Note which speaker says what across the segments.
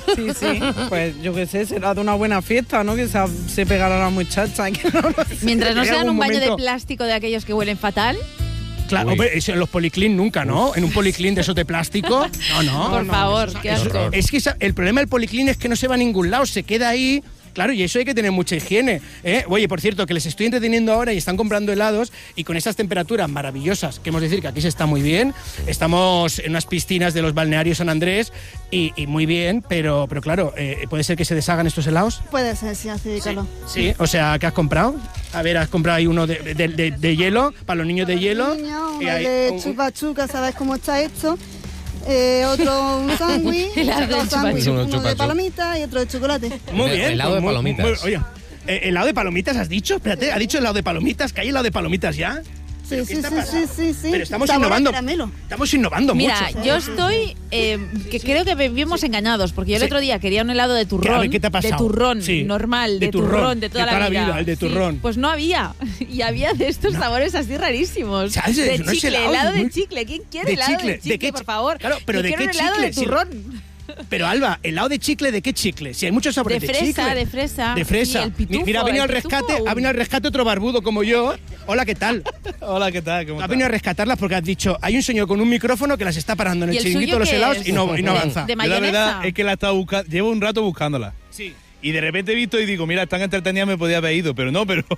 Speaker 1: Sí, sí. Pues yo qué sé, será de una buena fiesta, ¿no? Que se pegará a la muchacha. Que no lo sé.
Speaker 2: Mientras no
Speaker 1: Que
Speaker 2: sea en un
Speaker 1: algún
Speaker 2: baño de
Speaker 1: momento-
Speaker 2: plástico de aquellos que huelen fatal.
Speaker 3: Claro, hombre, eso en los policlín nunca, ¿no? En un policlín de esos de plástico. No.
Speaker 2: Por favor, qué asco.
Speaker 3: Es que el problema del policlín es que no se va a ningún lado, se queda ahí. Claro, y eso hay que tener mucha higiene. Oye, por cierto, que les estoy entreteniendo ahora y están comprando helados y con estas temperaturas maravillosas, que hemos de decir que aquí se está muy bien. Estamos en unas piscinas de los balnearios San Andrés y muy bien, pero claro, ¿puede ser que se deshagan estos helados?
Speaker 4: Puede ser, sí, hace calor.
Speaker 3: Sí, o sea, ¿qué has comprado? A ver, has comprado ahí uno de hielo, para los niños de hielo.
Speaker 4: Niño,
Speaker 3: Y hay
Speaker 4: de chupa chuca, ¿sabes cómo está esto? Otro un sándwich,
Speaker 2: Helado de
Speaker 4: dos
Speaker 2: chupa
Speaker 4: sándwiches,
Speaker 5: chupa.
Speaker 4: uno
Speaker 5: Chupa
Speaker 4: de
Speaker 5: chupa.
Speaker 4: palomitas y otro de chocolate.
Speaker 3: Muy bien.
Speaker 5: Helado de
Speaker 3: muy-
Speaker 5: palomitas.
Speaker 3: oye, ¿helado de palomitas has dicho? Espérate, ¿ha dicho helado de palomitas? ¿Que hay helado de palomitas ya?
Speaker 4: Sí,
Speaker 3: ¿Pero
Speaker 4: sí,
Speaker 3: qué
Speaker 4: sí,
Speaker 3: está
Speaker 4: sí,
Speaker 3: pasando?
Speaker 4: sí, sí.
Speaker 3: Pero estamos
Speaker 4: Sabor a
Speaker 3: innovando.
Speaker 4: caramelo.
Speaker 3: Estamos innovando
Speaker 2: Mira,
Speaker 3: mucho.
Speaker 2: yo estoy que creo que vivimos engañados, porque yo el
Speaker 3: Sí.
Speaker 2: otro día quería un helado de turrón.
Speaker 3: A ver, ¿qué te ha pasado?
Speaker 2: De turrón,
Speaker 3: Sí.
Speaker 2: normal,
Speaker 3: De
Speaker 2: de
Speaker 3: turrón,
Speaker 2: turrón, de toda
Speaker 3: de toda
Speaker 2: la
Speaker 3: la
Speaker 2: vida.
Speaker 3: vida, el de
Speaker 2: Sí,
Speaker 3: turrón.
Speaker 2: pues no había. Y había de estos sabores así rarísimos.
Speaker 3: ¿Sabes?
Speaker 2: De
Speaker 3: No es
Speaker 2: chicle,
Speaker 3: helado,
Speaker 2: helado
Speaker 3: es muy-
Speaker 2: de chicle. ¿Quién quiere
Speaker 3: de
Speaker 2: helado
Speaker 3: chicle.
Speaker 2: de chicle,
Speaker 3: ¿De qué
Speaker 2: por
Speaker 3: chi-
Speaker 2: favor?
Speaker 3: Claro, pero
Speaker 2: Yo
Speaker 3: ¿de
Speaker 2: quiero
Speaker 3: qué
Speaker 2: un helado
Speaker 3: chicle?
Speaker 2: de
Speaker 3: Si-
Speaker 2: turrón.
Speaker 3: Pero Alba, ¿helado de chicle de qué chicle? Si hay muchos sabores
Speaker 2: De
Speaker 3: de,
Speaker 2: fresa,
Speaker 3: chicle.
Speaker 2: de fresa.
Speaker 3: De fresa.
Speaker 2: Y el pitufo,
Speaker 3: Mira, ha venido
Speaker 2: el
Speaker 3: al
Speaker 2: pitufo
Speaker 3: rescate,
Speaker 2: aún.
Speaker 3: ha venido al rescate otro barbudo como yo. Hola, ¿qué tal?
Speaker 6: Hola, ¿qué tal? ¿Cómo
Speaker 3: Ha
Speaker 6: estás?
Speaker 3: venido a rescatarlas porque has dicho, hay un señor con un micrófono que las está parando en
Speaker 2: ¿Y
Speaker 3: el
Speaker 2: el
Speaker 3: chiringuito de
Speaker 2: suyo
Speaker 3: los
Speaker 2: qué
Speaker 3: helados
Speaker 2: es?
Speaker 3: y no avanza.
Speaker 2: De
Speaker 6: Yo la
Speaker 2: mayonesa.
Speaker 6: verdad es que la estaba buscando, llevo un rato buscándola.
Speaker 3: Sí.
Speaker 6: Y de repente he visto y digo, mira, están entretenidas, me podía haber ido, pero no, pero...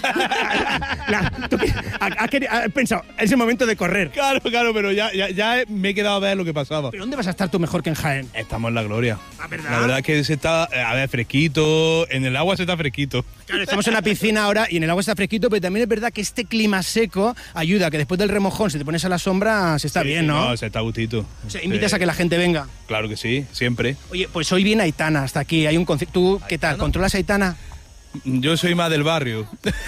Speaker 3: Has pensado, es el momento de correr.
Speaker 6: Claro, pero ya me he quedado a ver lo que pasaba.
Speaker 3: ¿Pero dónde vas a estar tú mejor que en Jaén?
Speaker 6: Estamos en la gloria.
Speaker 3: ¿verdad?
Speaker 6: La verdad es que se está, a ver, fresquito, en el agua se está fresquito.
Speaker 3: Claro, estamos en una piscina ahora y en el agua está fresquito, pero también es verdad que este clima seco ayuda a que después del remojón, si te pones a la sombra, se está
Speaker 6: Sí,
Speaker 3: bien,
Speaker 6: sí,
Speaker 3: ¿no?
Speaker 6: se está a gustito.
Speaker 3: O sea, invitas
Speaker 6: Sí.
Speaker 3: a que la gente venga.
Speaker 6: Claro que sí, siempre.
Speaker 3: Oye, pues hoy viene Aitana hasta aquí. Hay un concierto. ¿Tú qué tal? ¿Controlas a Aitana?
Speaker 6: Yo soy más del barrio.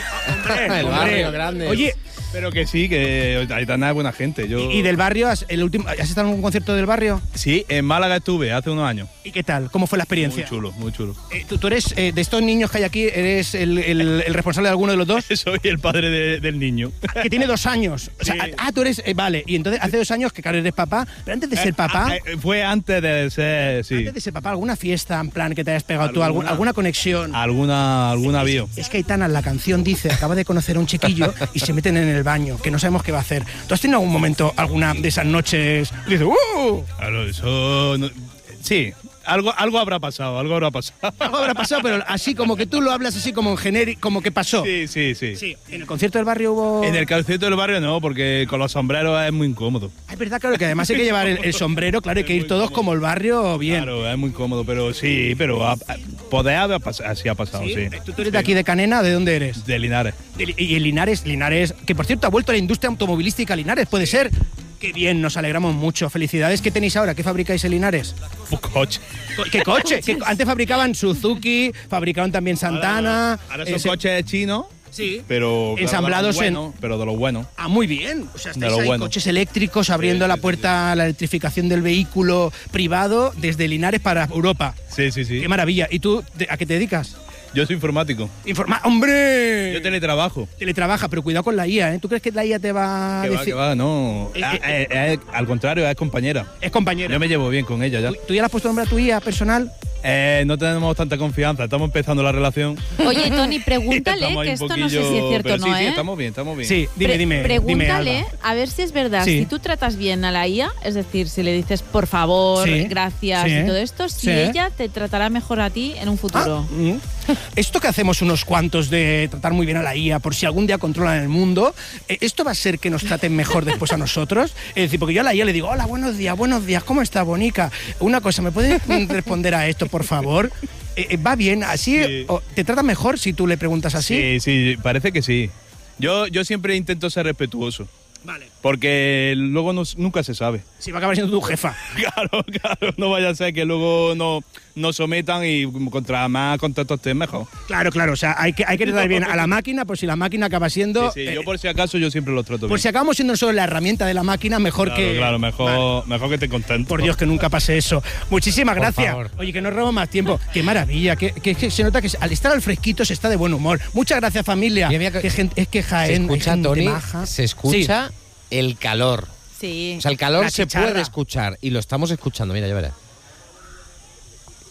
Speaker 5: El barrio grande.
Speaker 3: Oye,
Speaker 6: Pero que sí, que Aitana es buena gente. Yo...
Speaker 3: ¿y del barrio? ¿Has estado en algún concierto del barrio?
Speaker 6: Sí, en Málaga estuve hace unos años.
Speaker 3: ¿Y qué tal? ¿Cómo fue la experiencia?
Speaker 6: Muy chulo, muy chulo.
Speaker 3: ¿Tú eres, de estos niños que hay aquí, eres el responsable de alguno de los dos?
Speaker 6: Soy el padre del niño.
Speaker 3: Que tiene 2 años. O sea,
Speaker 6: Sí.
Speaker 3: tú eres... vale, y entonces hace 2 años que claro, eres papá, pero antes de ser papá...
Speaker 6: Fue antes de ser, sí.
Speaker 3: Antes de ser papá, ¿alguna fiesta en plan que te hayas pegado tú?
Speaker 6: ¿Alguna?
Speaker 3: ¿Alguna conexión?
Speaker 6: Alguna vio.
Speaker 3: Es que Aitana en la canción dice, acaba de conocer a un chiquillo y se meten en el baño, que no sabemos qué va a hacer. ¿Tú has tenido algún momento, alguna de esas noches, y dices, ¡uh!
Speaker 6: Claro, eso... sí, algo habrá pasado,
Speaker 3: Algo habrá pasado, pero así como que tú lo hablas así como en genérico, como que pasó.
Speaker 6: Sí.
Speaker 3: Sí, en el concierto del barrio hubo...
Speaker 6: En el concierto del barrio no, porque con los sombreros es muy incómodo.
Speaker 3: Es verdad, claro, que además hay que llevar el sombrero, claro, hay que ir todos como el barrio bien.
Speaker 6: Claro, es muy incómodo, pero sí, pero poder haber pasado, así ha pasado, sí.
Speaker 3: ¿Tú eres de aquí de Canena? ¿De dónde eres?
Speaker 6: De Linares.
Speaker 3: Y en Linares, que por cierto ha vuelto a la industria automovilística Linares, ¿puede ser? Qué bien, nos alegramos mucho. Felicidades. ¿Qué tenéis ahora? ¿Qué fabricáis en Linares?
Speaker 6: Un coche.
Speaker 3: ¿Qué coche? Antes fabricaban Suzuki, fabricaban también Santana.
Speaker 6: Ahora son coches chinos,
Speaker 3: Sí.
Speaker 6: pero claro,
Speaker 3: Ensamblados
Speaker 6: de los buenos, pero de los buenos.
Speaker 3: Ah, muy bien. O sea,
Speaker 6: De
Speaker 3: estáis
Speaker 6: lo
Speaker 3: ahí,
Speaker 6: bueno.
Speaker 3: coches eléctricos abriendo
Speaker 6: Sí,
Speaker 3: la
Speaker 6: sí,
Speaker 3: puerta a la electrificación del vehículo privado desde Linares para Europa.
Speaker 6: Sí.
Speaker 3: Qué maravilla. ¿Y tú a qué te dedicas?
Speaker 6: Yo soy informático.
Speaker 3: ¡Hombre!
Speaker 6: Yo teletrabajo.
Speaker 3: Teletrabaja, pero cuidado con la IA, ¿eh? ¿Tú crees que la IA te va a decir?
Speaker 6: Que va, no. Al contrario, es compañera.
Speaker 3: Es compañera.
Speaker 6: Yo me llevo bien con ella ya.
Speaker 3: ¿Tú ya le has puesto nombre a tu IA personal?
Speaker 6: No tenemos tanta confianza, estamos empezando la relación.
Speaker 2: Oye, Tony, pregúntale,
Speaker 6: Estamos ahí
Speaker 2: que
Speaker 6: un
Speaker 2: esto no sé si es
Speaker 6: poquillo-
Speaker 2: cierto o
Speaker 6: pero
Speaker 2: no,
Speaker 6: sí,
Speaker 2: ¿eh?
Speaker 6: estamos bien.
Speaker 3: Sí, dime,
Speaker 2: Pregúntale
Speaker 3: Alba.
Speaker 2: a ver si es verdad.
Speaker 3: Sí.
Speaker 2: Si tú tratas bien a la IA, es decir, si le dices por favor,
Speaker 3: Sí.
Speaker 2: gracias
Speaker 3: Sí.
Speaker 2: y todo esto, si
Speaker 3: Sí.
Speaker 2: ella te tratará mejor a ti en un futuro.
Speaker 3: Esto que hacemos unos cuantos de tratar muy bien a la IA por si algún día controlan el mundo, ¿esto va a ser que nos traten mejor después a nosotros? Es decir, porque yo a la IA le digo, hola, buenos días, ¿cómo está, Bonica? Una cosa, ¿me puedes responder a esto, por favor? ¿Va bien así?
Speaker 6: Sí.
Speaker 3: ¿O te trata mejor si tú le preguntas así?
Speaker 6: Sí, parece que sí. Yo siempre intento ser respetuoso.
Speaker 3: Vale.
Speaker 6: Porque luego nunca se sabe.
Speaker 3: Si va a acabar siendo tu jefa.
Speaker 6: Claro, no vaya a ser que luego nos sometan y contra más contactos estén mejor.
Speaker 3: Claro, o sea, hay que tratar bien a la máquina, por si la máquina acaba siendo...
Speaker 6: Sí, yo por si acaso yo siempre los trato
Speaker 3: por
Speaker 6: bien.
Speaker 3: si acabamos siendo solo la herramienta de la máquina, mejor que...
Speaker 6: Claro, mejor,
Speaker 3: Vale.
Speaker 6: mejor que te contento.
Speaker 3: Por Dios, que nunca pase eso. Muchísimas
Speaker 5: Por
Speaker 3: gracias.
Speaker 5: favor.
Speaker 3: Oye, que no robo más tiempo. Qué maravilla. Que se nota que al estar al fresquito se está de buen humor. Muchas gracias, familia.
Speaker 5: Mira,
Speaker 3: Qué gente, es que
Speaker 5: Se
Speaker 3: Jaén, hay
Speaker 5: escucha,
Speaker 3: gente
Speaker 5: Tony,
Speaker 3: maja.
Speaker 5: se escucha el calor.
Speaker 2: Sí.
Speaker 5: O sea, el calor
Speaker 3: La
Speaker 5: se
Speaker 3: chicharra.
Speaker 5: puede escuchar y lo estamos escuchando. Mira, ya verás.